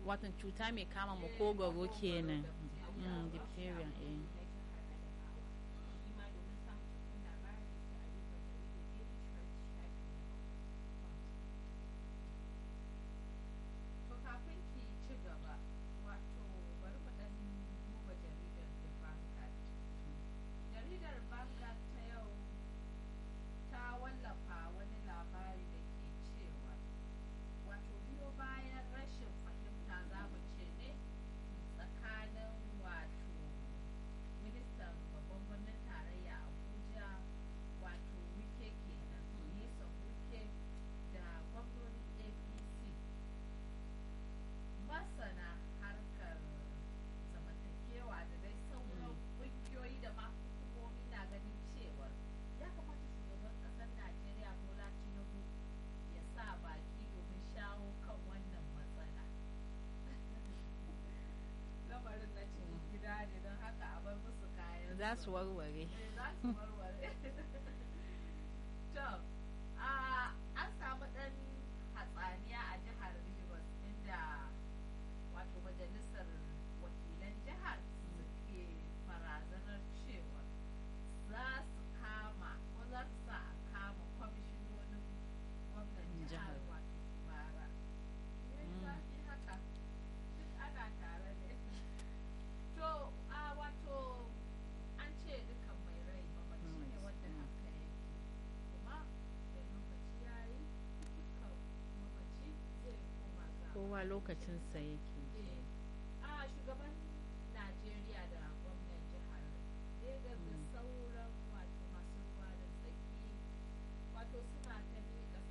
watan cuta mai kama makogwaro kenan. Diphtheria za su warware. To, an samu ɗan hatsaniya a jihar Rivers inda wato majalisar wakilan jihar suke barazanar cewa za su kama ko za su sa a kama kwamishinonin gwamnan jihar wato Kubara. Zafi haka duk ana tare da to wato an ce dukan mai rai mamaci ne wanda haka yake kuma da lokaci yayi dukan mamaci zai koma ga kowa lokacin sa yake.